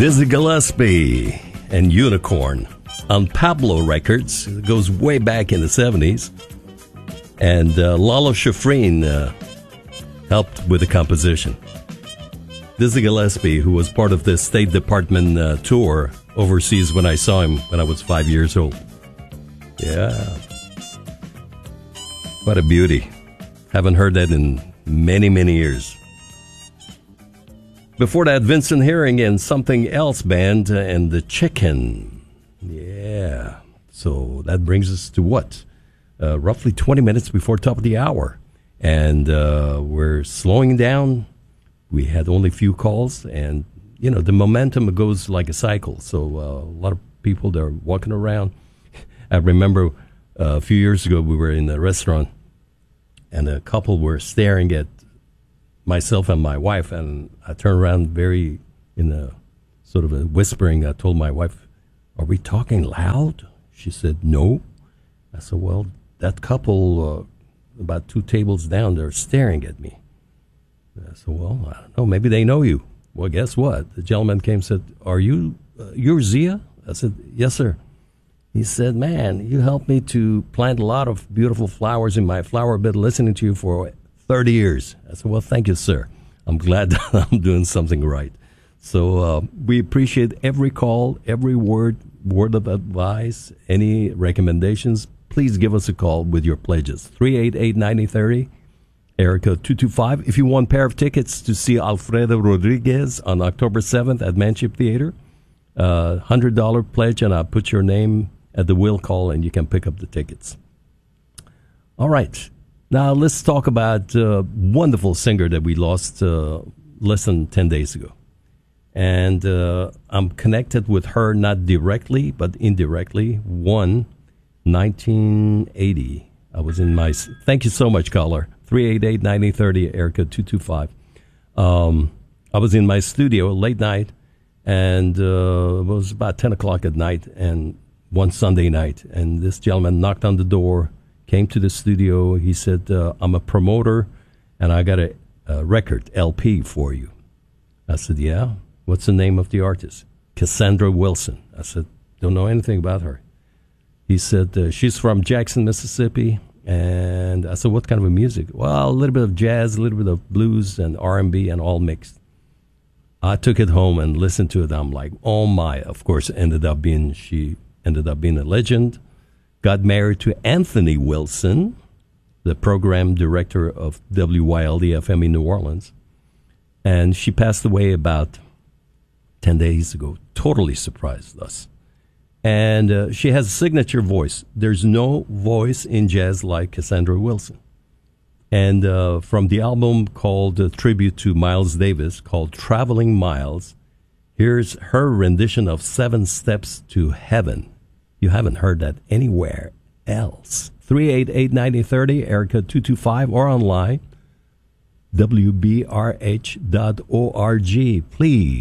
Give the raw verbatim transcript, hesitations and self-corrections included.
Dizzy Gillespie and Unicorn on Pablo Records. It goes way back in the seventies. And uh, Lalo Schifrin uh, helped with the composition. Dizzy Gillespie, who was part of the State Department uh, tour overseas when I saw him when I was five years old. Yeah. What a beauty. Haven't heard that in many, many years. Before that, Vincent Herring and Something Else Band uh, and The Chicken. Yeah. So that brings us to what? Uh, roughly twenty minutes before top of the hour. And uh, we're slowing down. We had only a few calls. And, you know, the momentum goes like a cycle. So uh, a lot of people that are walking around. I remember uh, a few years ago we were in a restaurant. And a couple were staring at myself and my wife. And I turned around very in a sort of a whispering. I told my wife, "Are we talking loud?" She said, "No." I said, "Well, that couple uh, about two tables down, they're staring at me." I said, "Well, I don't know. Maybe they know you." Well, guess what? The gentleman came and said, "Are you, uh, you're Zia?" I said, "Yes, sir." He said, "Man, you helped me to plant a lot of beautiful flowers in my flower bed listening to you for thirty years. I said, "Well, thank you, sir. I'm glad that I'm doing something right." So uh, we appreciate every call, every word, word of advice, any recommendations. Please give us a call with your pledges. three eight eight, nine zero three zero, Erica two two five. If you want a pair of tickets to see Alfredo Rodriguez on October seventh at Manship Theater, uh, one hundred dollars pledge, and I'll put your name at the will call, and you can pick up the tickets. All right. Now let's talk about a wonderful singer that we lost uh, less than ten days ago. And uh, I'm connected with her, not directly, but indirectly. One, nineteen eighty. I was in my... Thank you so much, caller. three eight eight, nine zero three zero, Erica two two five. Um, I was in my studio late night, and uh, it was about ten o'clock at night, and one Sunday night, and this gentleman knocked on the door, came to the studio. He said, uh, "I'm a promoter, and I got a, a record, L P, for you." I said, "Yeah? What's the name of the artist?" "Cassandra Wilson." I said, "Don't know anything about her." He said, uh, "She's from Jackson, Mississippi." And I said, "What kind of a music?" "Well, a little bit of jazz, a little bit of blues and R and B and all mixed." I took it home and listened to it. I'm like, oh my. Of course, ended up being, she ended up being a legend. Got married to Anthony Wilson, the program director of W Y L D F M in New Orleans. And she passed away about ten days ago. Totally surprised us. And uh, she has a signature voice. There's no voice in jazz like Cassandra Wilson. And uh, from the album called uh, Tribute to Miles Davis, called Traveling Miles, here's her rendition of Seven Steps to Heaven. You haven't heard that anywhere else. three eight eight, nine zero three zero, Erica two two five, or online, W B R H dot org. Please.